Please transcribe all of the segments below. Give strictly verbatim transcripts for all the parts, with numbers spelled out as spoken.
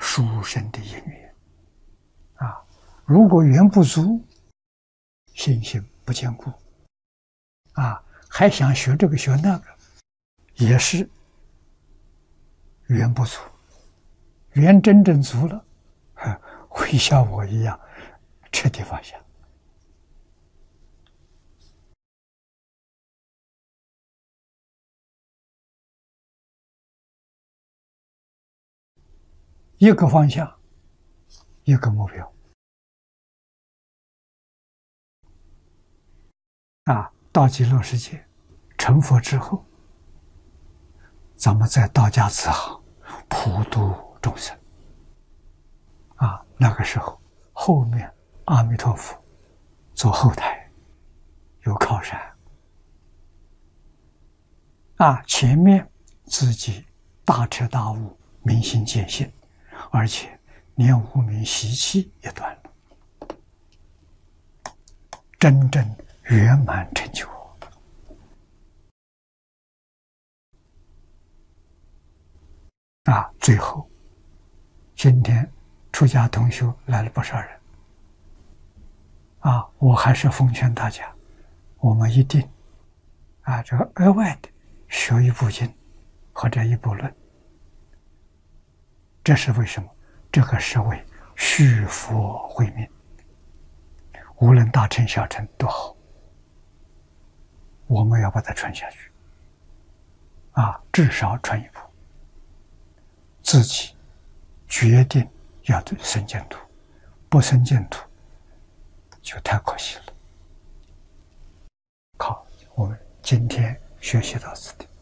殊胜的因缘啊！如果缘不足，信心不坚固啊，还想学这个学那个，也是缘不足。缘真正足了，会像我一样彻底放下。一个方向，一个目标啊！到极乐世界成佛之后，咱们在道家慈航，普度众生啊！那个时候，后面阿弥陀佛做后台，有靠山啊！前面自己大彻大悟，明心见性。而且连无明习气也断了，真正圆满成就啊！最后，今天出家同修来了不少人啊！我还是奉劝大家，我们一定啊，这个额外的学一部经或者一部论。这是为什么？这个是为续佛慧命，无论大乘小乘都好，我们要把它传下去啊！至少传一部，自己决定要生净土，不生净土就太可惜了。好，我们今天学习到此地。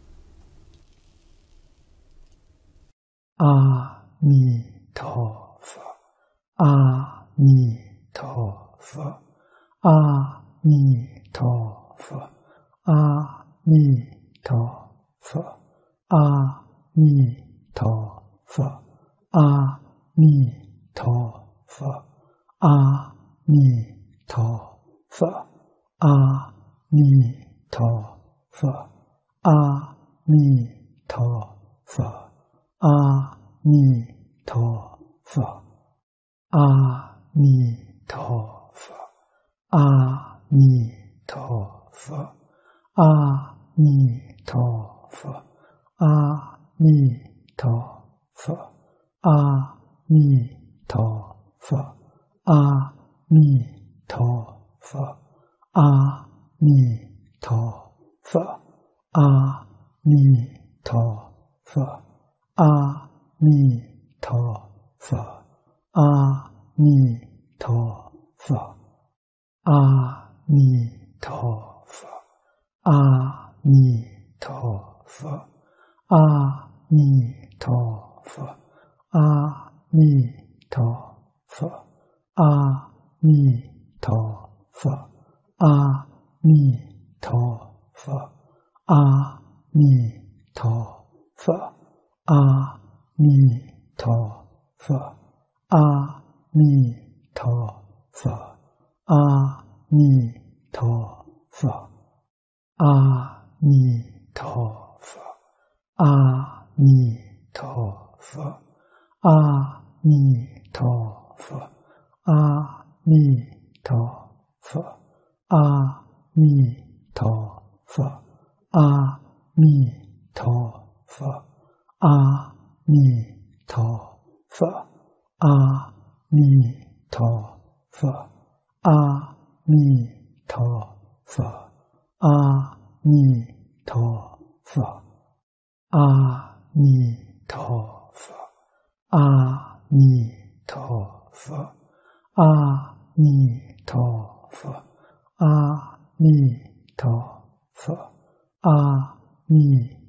阿弥陀佛，阿弥陀佛，阿弥陀佛，阿弥陀佛，阿弥陀佛，阿弥陀佛，阿弥陀佛，阿弥陀佛，阿弥陀佛。阿弥陀佛，阿弥陀佛，阿弥陀佛，阿弥陀佛，阿弥陀佛，阿弥陀佛，阿弥陀佛，阿弥陀佛，阿弥陀佛。阿弥陀佛，阿弥陀佛，阿弥陀佛，阿弥陀佛，阿弥陀佛，阿弥陀佛，阿弥陀佛，阿弥陀佛，阿弥陀佛。阿弥陀佛，阿弥陀佛，阿弥陀佛，阿弥陀佛，阿弥陀佛，阿弥陀佛，阿弥陀佛，阿弥陀佛，阿弥陀佛。阿弥陀佛，阿弥陀佛，阿弥陀佛，阿弥陀佛，阿弥陀佛，阿弥陀佛，阿弥陀佛，阿弥陀佛，阿弥